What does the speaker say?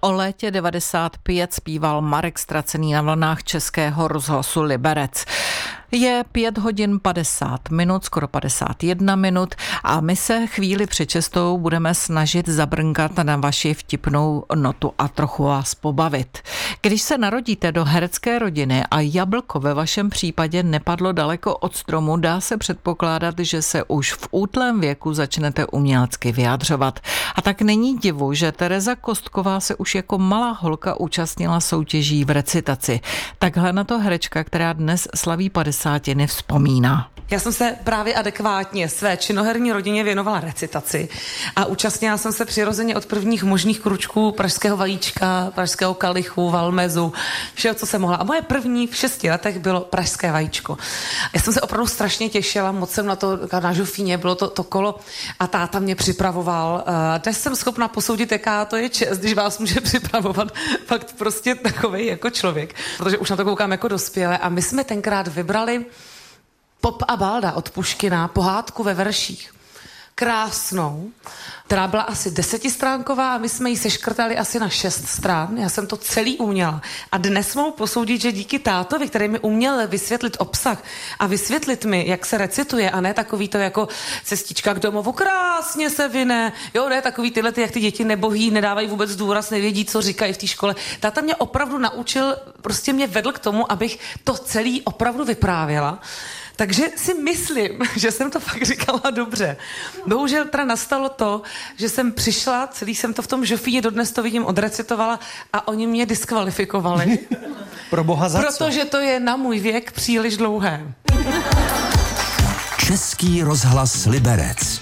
O létě 95 zpíval Marek Ztracený na vlnách Českého rozhlasu Liberec. Je 5 hodin 50 minut, skoro 51 minut a my se chvíli před 6 budeme snažit zabrnkat na vaši vtipnou notu a trochu vás pobavit. Když se narodíte do herecké rodiny a jablko ve vašem případě nepadlo daleko od stromu, dá se předpokládat, že se už v útlém věku začnete umělecky vyjadřovat. A tak není divu, že Tereza Kostková se už jako malá holka účastnila soutěží v recitaci. Takhle na to herečka, která dnes slaví 50, vzpomíná. Já jsem se právě adekvátně své činoherní rodině věnovala recitaci a účastnila jsem se přirozeně od prvních možných kručků pražského vajíčka, pražského kalichu, valmezu, všeho, co jsem mohla. A moje první v 6 letech bylo pražské vajíčko. Já jsem se opravdu strašně těšila, moc jsem na to, na žofíně bylo to kolo a táta mě připravoval. Dnes jsem schopna posoudit, jaká to je čest, když vás může připravovat fakt prostě takovej jako člověk, protože už na to koukám jako dospělé a my jsme tenkrát vybrali Pop a balda od Puškina, pohádku ve verších. Krásnou, která byla asi 10stránková a my jsme ji seškrtali asi na 6 strán. Já jsem to celý uměla. A dnes mohu posoudit, že díky tátovi, který mi uměl vysvětlit obsah a vysvětlit mi, jak se recituje a ne takový to jako cestička k domovu, krásně se vine. Jo, ne takový tyhle, jak ty děti nebohý, nedávají vůbec důraz, nevědí, co říkají v té škole. Táta mě opravdu naučil, prostě mě vedl k tomu, abych to celý opravdu vyprávěla. Takže si myslím, že jsem to fakt říkala dobře. Bohužel teda nastalo to, že jsem přišla, celý jsem to v tom žofíně, dodnes to vidím, odrecitovala a oni mě diskvalifikovali. Pro boha za co? Protože to je na můj věk příliš dlouhé. Český rozhlas Liberec.